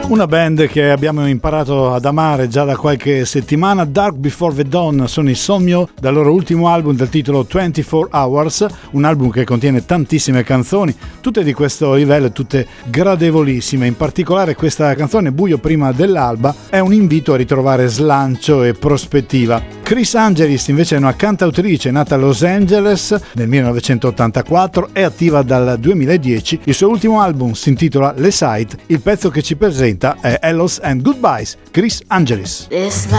Una band che abbiamo imparato ad amare già da qualche settimana, Dark Before the Dawn, sono i Somyo dal loro ultimo album dal titolo 24 Hours, un album che contiene tantissime canzoni, tutte di questo livello, tutte gradevolissime. In particolare questa canzone, Buio prima dell'alba, è un invito a ritrovare slancio e prospettiva. Chris Angelis invece è una cantautrice nata a Los Angeles nel 1984, è attiva dal 2010, il suo ultimo album si intitola Le Sight, il pezzo che ci presenta è Hellos and Goodbyes, Chris Angelis. This